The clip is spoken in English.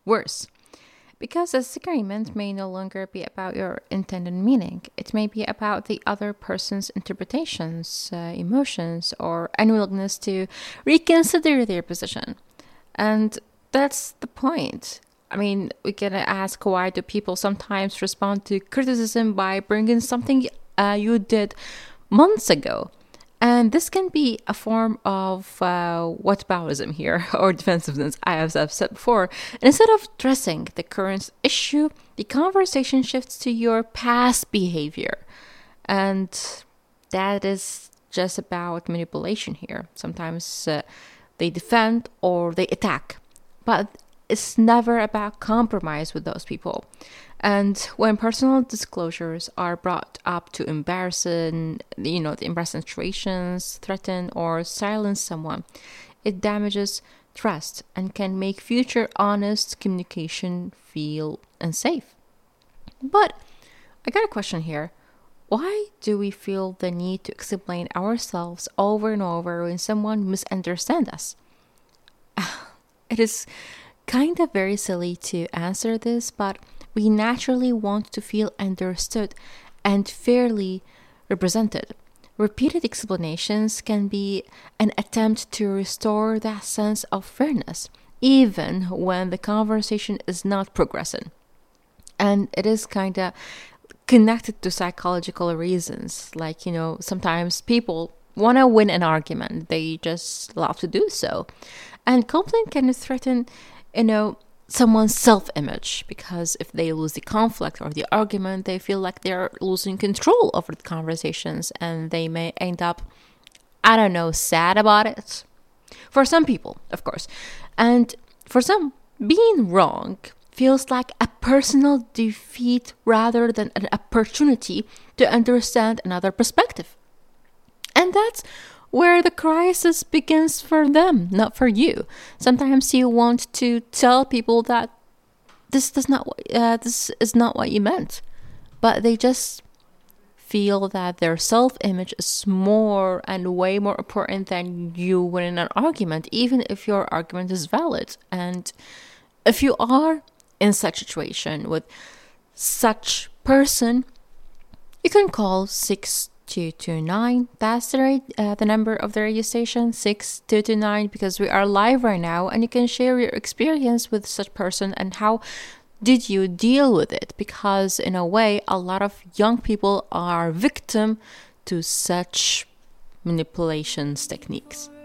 worse. Because a disagreement may no longer be about your intended meaning. It may be about the other person's interpretations, emotions, or unwillingness to reconsider their position. And that's the point. I mean, we can ask, why do people sometimes respond to criticism by bringing something you did months ago? And this can be a form of whataboutism here, or defensiveness, as I've said before. And instead of addressing the current issue, the conversation shifts to your past behavior. And that is just about manipulation here. Sometimes they defend or they attack. But it's never about compromise with those people. And when personal disclosures are brought up to the embarrassing situations, threaten or silence someone, it damages trust and can make future honest communication feel unsafe. But I got a question here. Why do we feel the need to explain ourselves over and over when someone misunderstands us? It is kind of very silly to answer this, but we naturally want to feel understood and fairly represented. Repeated explanations can be an attempt to restore that sense of fairness, even when the conversation is not progressing. And it is kind of connected to psychological reasons. Like, sometimes people want to win an argument, they just love to do so. And conflict can threaten, someone's self-image, because if they lose the conflict or the argument, they feel like they're losing control over the conversations and they may end up, sad about it. For some people, of course. And for some, being wrong feels like a personal defeat rather than an opportunity to understand another perspective. And that's where the crisis begins for them, not for you. Sometimes you want to tell people that this is not what you meant, but they just feel that their self-image is more and way more important than you winning an argument, even if your argument is valid. And if you are in such situation with such person, you can call 6229. That's the number of the radio station, 6229, because we are live right now, and you can share your experience with such person and how did you deal with it, because in a way a lot of young people are victim to such manipulations techniques.